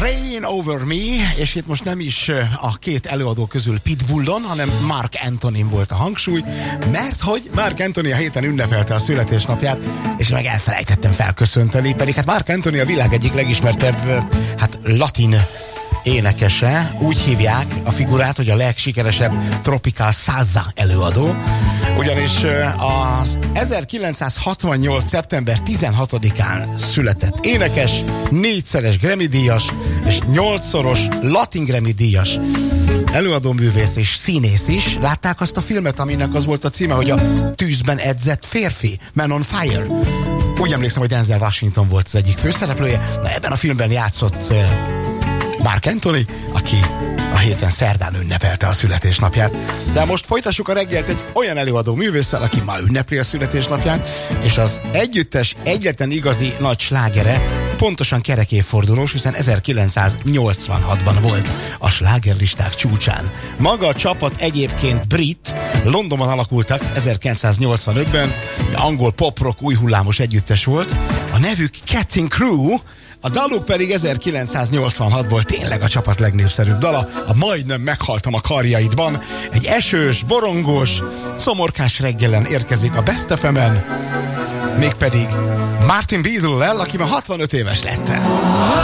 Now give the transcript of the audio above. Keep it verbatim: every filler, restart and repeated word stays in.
Rain Over Me, és itt most nem is a két előadó közül Pitbullon, hanem Marc Anthonyn volt a hangsúly, mert hogy Marc Anthony a héten ünnepelte a születésnapját, és meg elfelejtettem felköszönteni, pedig hát Marc Anthony a világ egyik legismertebb, hát latin énekese, úgy hívják a figurát, hogy a legsikeresebb tropical salsa előadó, ugyanis az ezerkilencszázhatvannyolc. szeptember tizenhatodikán született énekes, négyszeres Grammy-díjas és nyolcszoros Latin Grammy-díjas előadóművész és színész is. Látták azt a filmet, aminek az volt a címe, hogy a tűzben edzett férfi, Man on Fire? Úgy emlékszem, hogy Denzel Washington volt az egyik főszereplője. Na, ebben a filmben játszott uh, Marc Anthony, aki a héten szerdán ünnepelte a születésnapját. De most folytassuk a reggelt egy olyan előadó művésszel, aki ma ünnepli a születésnapját, és az együttes egyetlen igazi nagy slágere pontosan kerek évfordulós, hiszen ezerkilencszáznyolcvanhatban volt a slágerlisták csúcsán. Maga a csapat egyébként brit, Londonban alakultak ezerkilencszáznyolcvanötben, angol pop-rock új hullámos együttes volt, a nevük Cutting Crew, a daluk pedig ezerkilencszáznyolcvanhatból tényleg a csapat legnépszerűbb dala, a Majdnem meghaltam a karjaidban. Egy esős, borongós, szomorkás reggelen érkezik a Best ef emen, mégpedig Martin Beadle-lel, aki ma hatvanöt éves lett.